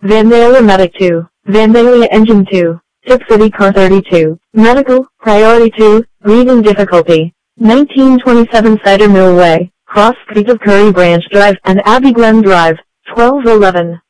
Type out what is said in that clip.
Vandalia Medic 2, Vandalia Engine 2, Tip City Car 32, Medical, Priority 2, Reading Difficulty, 1927 Cider Mill Way, Cross Creek of Curry Branch Drive and Abbey Glen Drive, 1211.